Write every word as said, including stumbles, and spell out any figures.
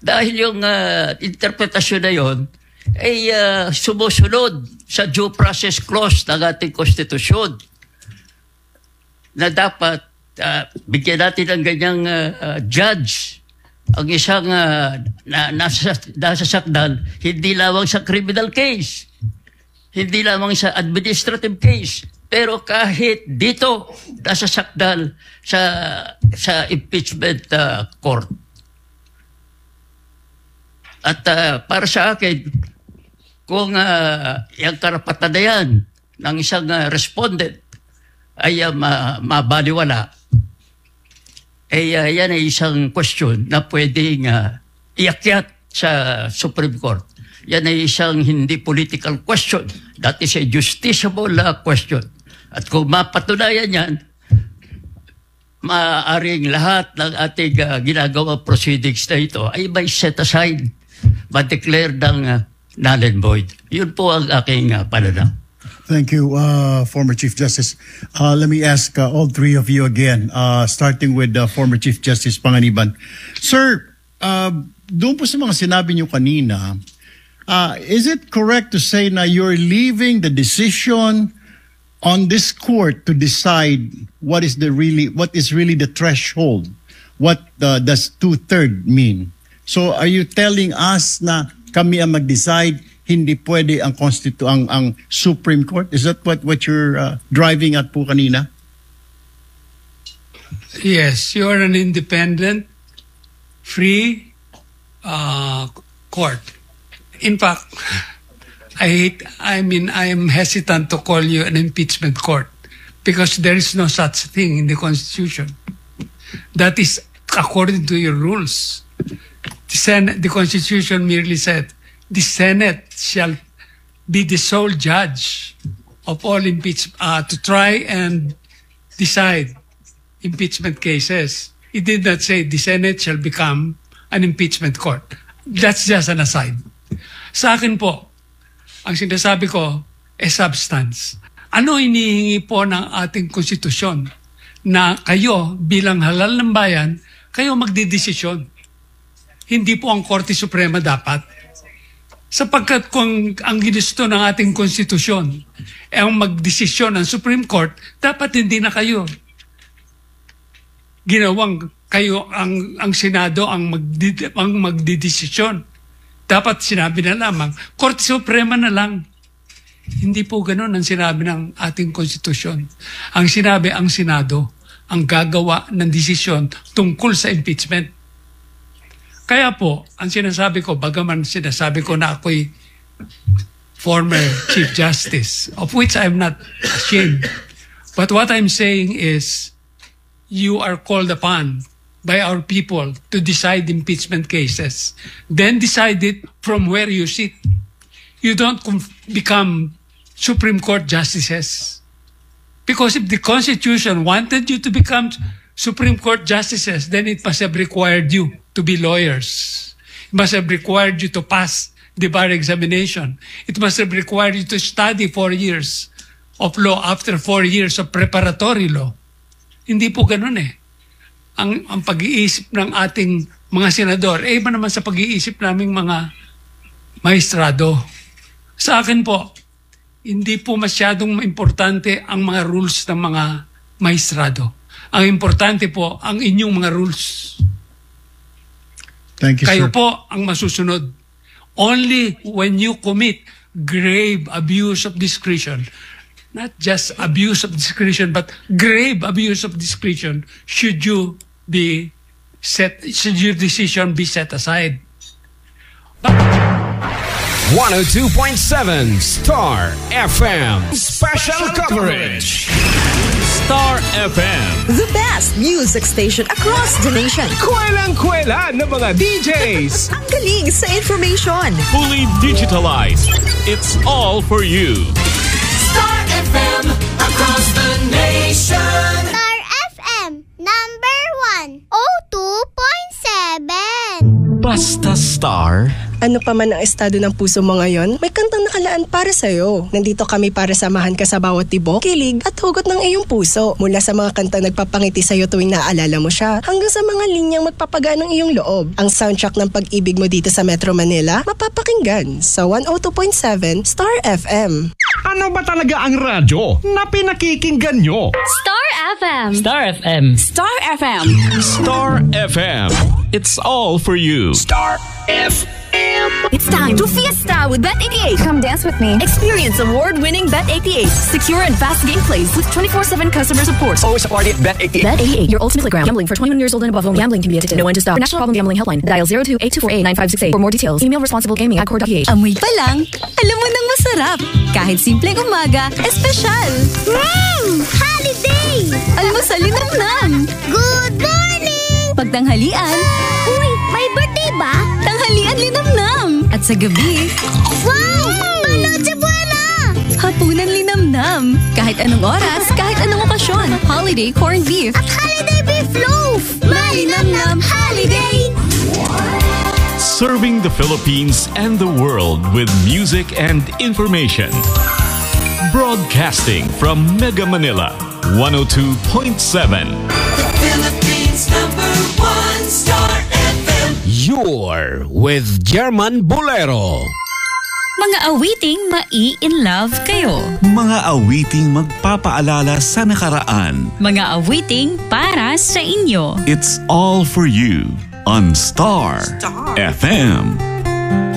Dahil yung uh, interpretasyon na yon ay uh, sumusunod sa due process clause ng ating konstitusyon na dapat uh, bigyan natin ng ganyang uh, uh, judge ang isang uh, na, nasa, nasa sakdal, hindi lamang sa criminal case, hindi lamang sa administrative case, pero kahit dito nasa sakdal sa, sa impeachment uh, court. At uh, para sa akin, kung uh, yung karapatan na yan ng isang uh, respondent ay uh, ma- mabaliwala, eh uh, yan ay isang question na pwedeng uh, iakyat sa Supreme Court. Yan ay isang hindi political question. That is a justiciable uh, question. At kung mapatunayan yan, maaaring lahat ng ating uh, ginagawa proceedings na ito ay may set aside, ma-declare ng uh, null and void. Yun po ang aking uh, pananaw. Thank you, uh, former Chief Justice. Uh, let me ask uh, all three of you again, uh, starting with uh, former Chief Justice Panganiban. Sir, uh, doon po sa mga sinabi niyo kanina, uh, is it correct to say na you're leaving the decision on this court to decide what is the really what is really the threshold? What uh, does two-third mean? So are you telling us na kami ang mag-decide, hindi pwede ang constitu ang ang Supreme Court? Is that what what you're uh, driving at po kanina? Yes, you are an independent, free uh, court. In fact, I hate, I mean, I am hesitant to call you an impeachment court because there is no such thing in the Constitution. That is according to your rules. The Senate, the Constitution merely said, the Senate shall be the sole judge of all impeachment, uh, to try and decide impeachment cases. It did not say the Senate shall become an impeachment court. That's just an aside. Sa akin po, ang sinasabi ko ay substance. Ano inihingi po ng ating konstitusyon? Na kayo bilang halal ng bayan, kayo magdidesisyon. Hindi po ang Korte Suprema dapat. Sapagkat kung ang ginusto ng ating konstitusyon ay ang magdesisyon ng Supreme Court, dapat hindi na kayo. Ginawang kayo ang ang Senado ang magdi, ang magdidesisyon. Dapat sinabi na lamang, Korte Suprema na lang. Hindi po ganoon ang sinabi ng ating konstitusyon. Ang sinabi ang Senado ang gagawa ng desisyon tungkol sa impeachment. Kaya po, ang sinasabi ko, bagaman sinasabi ko na ako'y former Chief Justice, of which I'm not ashamed. But what I'm saying is, you are called upon by our people to decide impeachment cases. Then decide it from where you sit. You don't become Supreme Court justices. Because if the Constitution wanted you to become Supreme Court justices, then it must have required you to be lawyers. It must have required you to pass the bar examination. It must have required you to study four years of law after four years of preparatory law. Hindi po ganun eh. Ang, ang pag-iisip ng ating mga senador, eh iba naman sa pag-iisip naming mga maestrado. Sa akin po, hindi po masyadong importante ang mga rules ng mga maestrado. Ang importante po, ang inyong mga rules. Thank you, Kayo sir. po ang masusunod. Only when you commit grave abuse of discretion, not just abuse of discretion, but grave abuse of discretion, should you be set, should your decision be set aside. But one oh two point seven Star F M Special Coverage. Star F M, the best music station across the nation. Kwelang-kwela ng mga D Js. Ang galing sa information. Fully digitalized. It's all for you. Star F M across the nation. Star F M number one oh two point seven. Basta Star Ano pa man ang estado ng puso mo ngayon, may kantang nakalaan para sa'yo. Nandito kami para samahan ka sa bawat tibok, kilig at hugot ng iyong puso. Mula sa mga kantang nagpapangiti sa'yo tuwing naaalala mo siya, hanggang sa mga linyang magpapagaan ng iyong loob. Ang soundtrack ng pag-ibig mo dito sa Metro Manila, mapapakinggan sa one oh two point seven Star F M. Ano ba talaga ang radyo na pinakikinggan nyo? Star F M. Star F M. Star F M. Star F M. It's all for you. Star F M. It's time to fiesta with Bet eighty-eight. Come dance with me. Experience award-winning Bet eighty-eight. Secure and fast gameplays with twenty-four seven customer support. Always a party at Bet eighty-eight. Bet eighty-eight, your ultimate playground. Gambling for twenty-one years old and above only. Gambling can be addictive. No one to stop. For National Problem Gambling Helpline, dial zero two eight two four eight nine five six eight. For more details, email responsible gaming at core dot p h. Amoy pa lang, alam mo nang masarap. Kahit simpleng umaga, espesyal. Mmm! Holiday! Almusal linamnam. Good morning! Pagtanghalian, uy, may birthday ba? Tanghalian linamnam. At sa gabi, wow! Noche buena! Hapunan linamnam. Kahit anong oras, kahit anong okasyon. Holiday corned beef. At holiday beef loaf! Malinamnam holiday! Serving the Philippines and the world with music and information. Broadcasting from Mega Manila, one oh two point seven. The Philippines number one Star F M. You're with German Bolero. Mga awiting mai-in-love kayo. Mga awiting magpapaalala sa nakaraan. Mga awiting para sa inyo. It's all for you on Star, Star. F M.